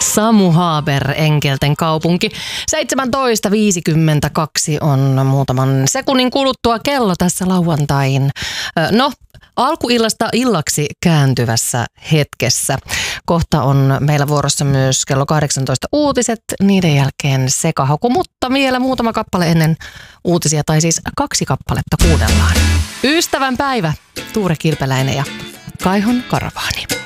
Samu Haber, Enkelten kaupunki. 17.52 on muutaman sekunnin kuluttua kello tässä lauantain. Alkuillasta illaksi kääntyvässä hetkessä. Kohta on meillä vuorossa myös kello 18 uutiset, niiden jälkeen sekahaku, mutta vielä muutama kappale ennen uutisia, tai siis 2 kappaletta kuunnellaan. Ystävän päivä, Tuure Kilpeläinen ja Kaihon Karavaani.